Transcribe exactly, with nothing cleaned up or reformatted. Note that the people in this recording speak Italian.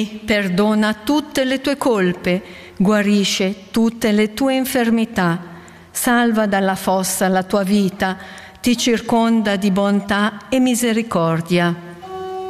perdona tutte le tue colpe, guarisce tutte le tue infermità, salva dalla fossa la tua vita, ti circonda di bontà e misericordia.